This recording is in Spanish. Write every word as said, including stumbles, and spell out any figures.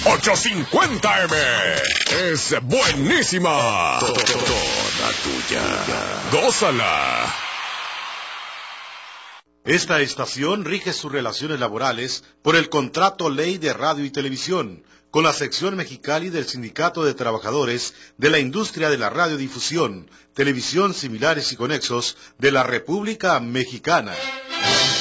ochocientos cincuenta eme. Es buenísima. Toda tuya. Gózala. Esta estación rige sus relaciones laborales por el Contrato Ley de Radio y Televisión, con la sección Mexicali del Sindicato de Trabajadores de la Industria de la Radiodifusión, Televisión Similares y Conexos de la República Mexicana.